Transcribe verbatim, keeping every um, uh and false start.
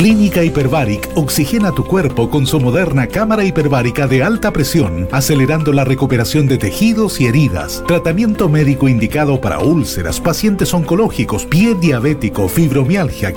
Clínica Hiperbaric oxigena tu cuerpo con su moderna cámara hiperbárica de alta presión, acelerando la recuperación de tejidos y heridas. Tratamiento médico indicado para úlceras, pacientes oncológicos, pie diabético, fibromialgia,